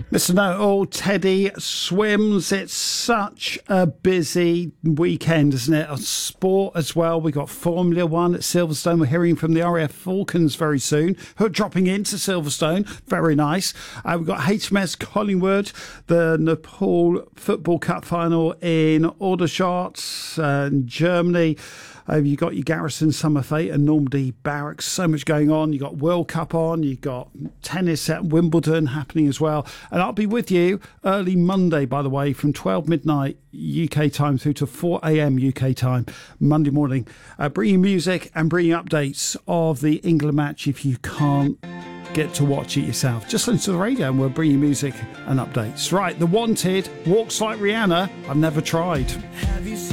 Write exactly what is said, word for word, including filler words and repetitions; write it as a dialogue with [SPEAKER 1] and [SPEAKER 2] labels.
[SPEAKER 1] Mister Know-All, Teddy Swims. It's such a busy weekend, isn't it? On sport as well. We've got Formula One at Silverstone. We're hearing from the R A F Falcons very soon, who are dropping into Silverstone. Very nice. Uh, we've got H M S Collingwood, the Nepal Football Cup final in Aldershot, uh, in Germany. Uh, you've got your Garrison Summer Fete and Normandy Barracks. So much going on. You've got World Cup on. You've got tennis at Wimbledon happening as well. And I'll be with you early Monday, by the way, from twelve midnight U K time through to four a.m. U K time, Monday morning. Uh, bringing music and bringing updates of the England match if you can't get to watch it yourself. Just listen to the radio and we'll bring you music and updates. Right, The Wanted, Walks Like Rihanna. I've never tried.